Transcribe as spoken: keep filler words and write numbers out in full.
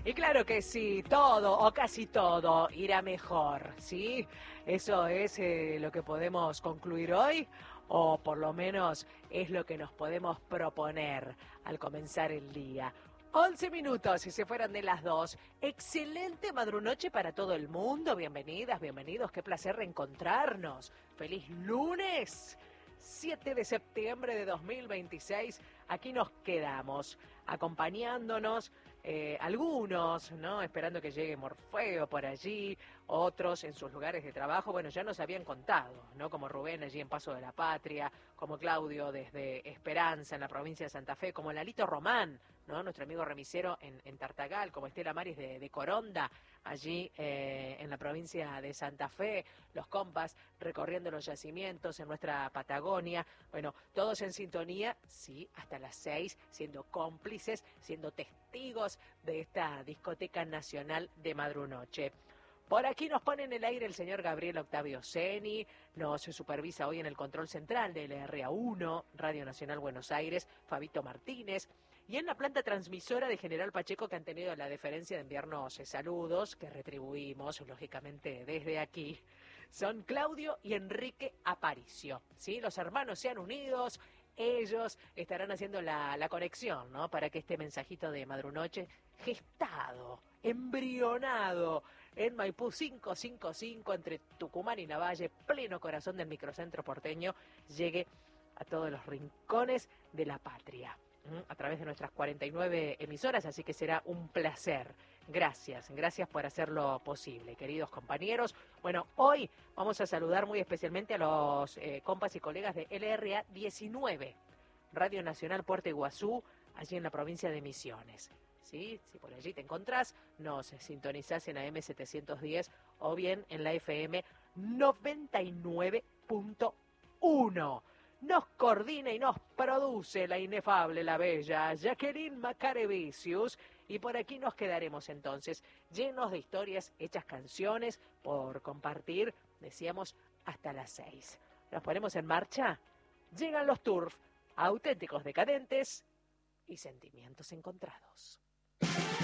Y claro que sí, todo o casi todo irá mejor, ¿sí? Eso es eh, lo que podemos concluir hoy, o por lo menos es lo que nos podemos proponer al comenzar el día. once minutos, si se fueran de las dos. Excelente madrunoche para todo el mundo. Bienvenidas, bienvenidos. Qué placer reencontrarnos. Feliz lunes, siete de septiembre de dos mil veintiséis. Aquí nos quedamos, acompañándonos. Eh, algunos, ¿no? Esperando que llegue Morfeo por allí, otros en sus lugares de trabajo, bueno, ya nos habían contado, ¿no? Como Rubén allí en Paso de la Patria, como Claudio desde Esperanza en la provincia de Santa Fe, como Lalito Román, ¿no? Nuestro amigo remisero en, en Tartagal, como Estela Maris de, de Coronda, allí eh, en la provincia de Santa Fe, los compas recorriendo los yacimientos en nuestra Patagonia, bueno, todos en sintonía, sí, hasta las seis, siendo cómplices, siendo testigos de esta discoteca nacional de madrunoche. Por aquí nos pone en el aire el señor Gabriel Octavio Seni, nos supervisa hoy en el control central de L R A uno, Radio Nacional Buenos Aires, Fabito Martínez, y en la planta transmisora de General Pacheco, que han tenido la deferencia de enviarnos saludos, que retribuimos, lógicamente, desde aquí, son Claudio y Enrique Aparicio, ¿sí? Los hermanos se han unido, ellos estarán haciendo la, la conexión, ¿no? Para que este mensajito de madrunoche, gestado, embrionado, en Maipú quinientos cincuenta y cinco, entre Tucumán y Lavalle, pleno corazón del microcentro porteño, llegue a todos los rincones de la patria, ¿m? A través de nuestras cuarenta y nueve emisoras, así que será un placer. Gracias, gracias por hacerlo posible, queridos compañeros. Bueno, hoy vamos a saludar muy especialmente a los eh, compas y colegas de L R A diecinueve, Radio Nacional Puerto Iguazú, allí en la provincia de Misiones. ¿Sí? Si por allí te encontrás, nos sintonizás en A M setecientos diez o bien en la F M noventa y nueve punto uno. Nos coordina y nos produce la inefable, la bella Jacqueline Macarevicius, y por aquí nos quedaremos entonces llenos de historias, hechas canciones por compartir, decíamos, hasta las seis. ¿Nos ponemos en marcha? Llegan los Turf, auténticos decadentes y sentimientos encontrados.